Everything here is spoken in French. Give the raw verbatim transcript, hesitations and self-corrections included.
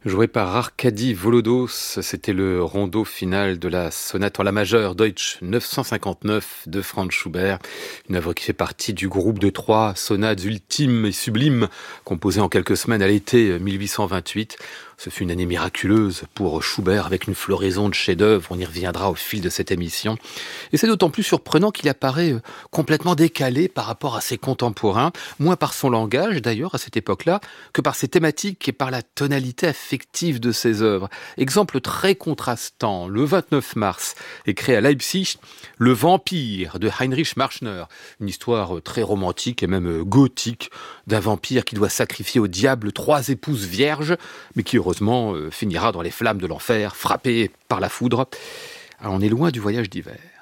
Joué par Arkady Volodos, c'était le rondo final de la sonate en la majeure Deutsch neuf cent cinquante-neuf de Franz Schubert, une œuvre qui fait partie du groupe de trois sonates ultimes et sublimes composées en quelques semaines à l'été mille huit cent vingt-huit. Ce fut une année miraculeuse pour Schubert avec une floraison de chefs-d'œuvre, on y reviendra au fil de cette émission. Et c'est d'autant plus surprenant qu'il apparaît complètement décalé par rapport à ses contemporains, moins par son langage d'ailleurs à cette époque-là, que par ses thématiques et par la tonalité affective de ses œuvres. Exemple très contrastant, le vingt-neuf mars est créé à Leipzig Le Vampire de Heinrich Marschner, une histoire très romantique et même gothique d'un vampire qui doit sacrifier au diable trois épouses vierges, mais qui heureusement finira dans les flammes de l'enfer, frappé par la foudre. Alors on est loin du voyage d'hiver.